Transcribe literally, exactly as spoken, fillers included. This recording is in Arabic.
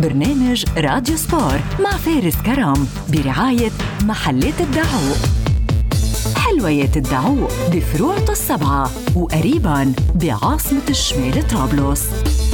برنامج راديو سبور مع فارس كرم برعاية محلات الدعوق. حلويات الدعوق بفروع السبعة وقريباً بعاصمة الشمال طرابلس.